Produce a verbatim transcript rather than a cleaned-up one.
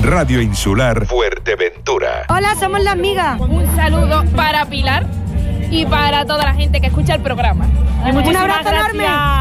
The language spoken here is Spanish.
Radio Insular Fuerteventura. Hola, somos las migas. Un saludo para Pilar y para toda la gente que escucha el programa. Un abrazo enorme.